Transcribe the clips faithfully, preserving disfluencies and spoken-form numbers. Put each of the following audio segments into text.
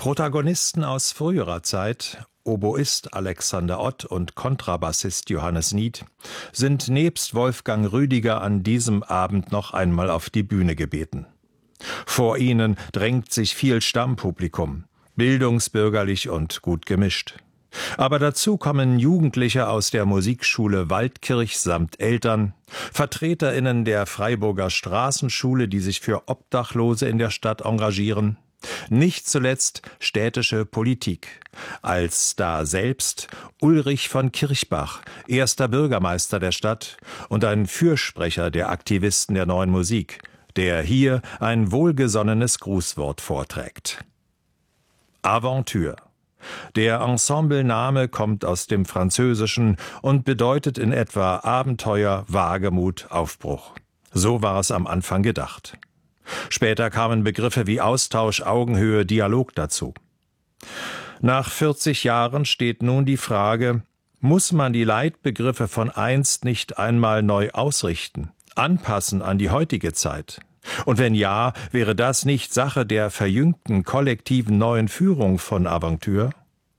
Protagonisten aus früherer Zeit, Oboist Alexander Ott und Kontrabassist Johannes Nied, sind nebst Wolfgang Rüdiger an diesem Abend noch einmal auf die Bühne gebeten. Vor ihnen drängt sich viel Stammpublikum, bildungsbürgerlich und gut gemischt. Aber dazu kommen Jugendliche aus der Musikschule Waldkirch samt Eltern, VertreterInnen der Freiburger Straßenschule, die sich für Obdachlose in der Stadt engagieren, nicht zuletzt städtische Politik, als da selbst Ulrich von Kirchbach, erster Bürgermeister der Stadt und ein Fürsprecher der Aktivisten der Neuen Musik, der hier ein wohlgesonnenes Grußwort vorträgt. Aventure. Der Ensemblename kommt aus dem Französischen und bedeutet in etwa Abenteuer, Wagemut, Aufbruch. So war es am Anfang gedacht. Später kamen Begriffe wie Austausch, Augenhöhe, Dialog dazu. Nach vierzig Jahren steht nun die Frage, muss man die Leitbegriffe von einst nicht einmal neu ausrichten, anpassen an die heutige Zeit? Und wenn ja, wäre das nicht Sache der verjüngten kollektiven neuen Führung von Aventure?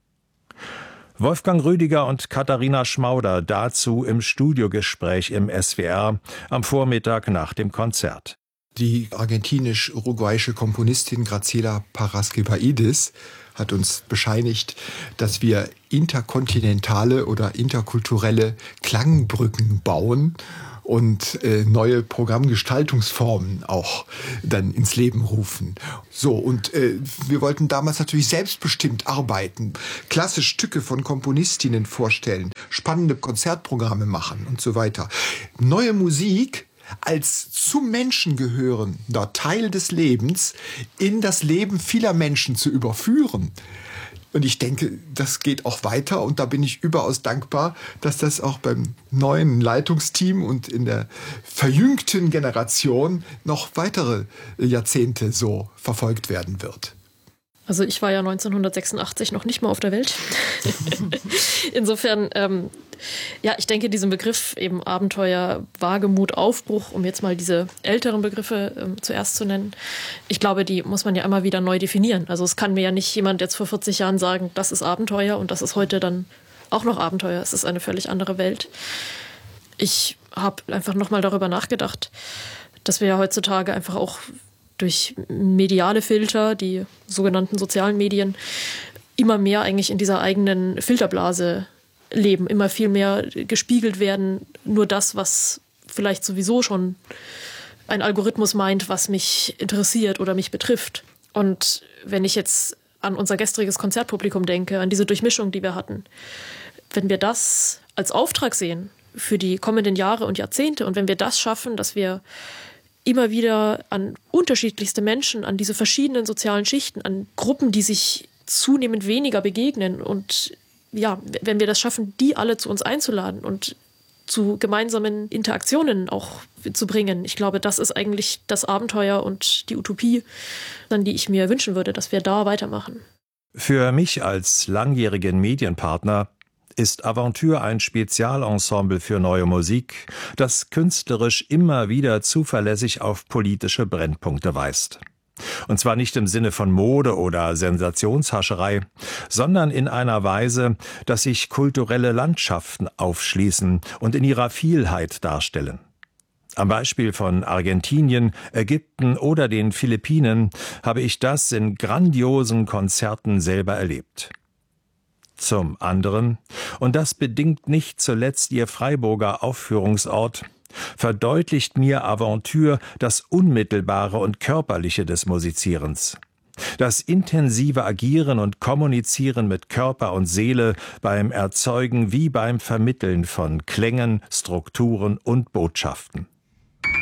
Wolfgang Rüdiger und Katharina Schmauder dazu im Studiogespräch im S W R am Vormittag nach dem Konzert. Die argentinisch-uruguayische Komponistin Graciela Paraskevaidis hat uns bescheinigt, dass wir interkontinentale oder interkulturelle Klangbrücken bauen und äh, neue Programmgestaltungsformen auch dann ins Leben rufen. So, und äh, wir wollten damals natürlich selbstbestimmt arbeiten, klasse Stücke von Komponistinnen vorstellen, spannende Konzertprogramme machen und so weiter. Neue Musik als zum Menschen gehörender Teil des Lebens in das Leben vieler Menschen zu überführen. Und ich denke, das geht auch weiter und da bin ich überaus dankbar, dass das auch beim neuen Leitungsteam und in der verjüngten Generation noch weitere Jahrzehnte so verfolgt werden wird. Also ich war ja neunzehnhundertsechsundachtzig noch nicht mal auf der Welt. Insofern, ähm, ja, ich denke, diesen Begriff eben Abenteuer, Wagemut, Aufbruch, um jetzt mal diese älteren Begriffe ähm, zuerst zu nennen, ich glaube, die muss man ja immer wieder neu definieren. Also es kann mir ja nicht jemand jetzt vor vierzig Jahren sagen, das ist Abenteuer und das ist heute dann auch noch Abenteuer. Es ist eine völlig andere Welt. Ich habe einfach nochmal darüber nachgedacht, dass wir ja heutzutage einfach auch durch mediale Filter, die sogenannten sozialen Medien, immer mehr eigentlich in dieser eigenen Filterblase leben, immer viel mehr gespiegelt werden, nur das, was vielleicht sowieso schon ein Algorithmus meint, was mich interessiert oder mich betrifft. Und wenn ich jetzt an unser gestriges Konzertpublikum denke, an diese Durchmischung, die wir hatten, wenn wir das als Auftrag sehen für die kommenden Jahre und Jahrzehnte und wenn wir das schaffen, dass wir immer wieder an unterschiedlichste Menschen, an diese verschiedenen sozialen Schichten, an Gruppen, die sich zunehmend weniger begegnen. Und ja, wenn wir das schaffen, die alle zu uns einzuladen und zu gemeinsamen Interaktionen auch zu bringen, ich glaube, das ist eigentlich das Abenteuer und die Utopie, an die ich mir wünschen würde, dass wir da weitermachen. Für mich als langjährigen Medienpartner ist Aventure ein Spezialensemble für neue Musik, das künstlerisch immer wieder zuverlässig auf politische Brennpunkte weist. Und zwar nicht im Sinne von Mode oder Sensationshascherei, sondern in einer Weise, dass sich kulturelle Landschaften aufschließen und in ihrer Vielheit darstellen. Am Beispiel von Argentinien, Ägypten oder den Philippinen habe ich das in grandiosen Konzerten selber erlebt. Zum anderen, und das bedingt nicht zuletzt ihr Freiburger Aufführungsort, verdeutlicht mir Aventure das Unmittelbare und Körperliche des Musizierens. Das intensive Agieren und Kommunizieren mit Körper und Seele beim Erzeugen wie beim Vermitteln von Klängen, Strukturen und Botschaften.